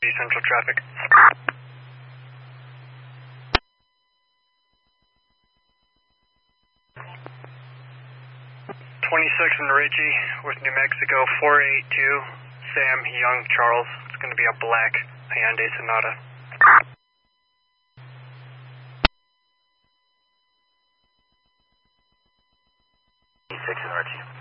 Central traffic. 26 in Ritchie with New Mexico 482 Sam Young Charles. It's going to be a black Hyundai Sonata. 26 in Ritchie.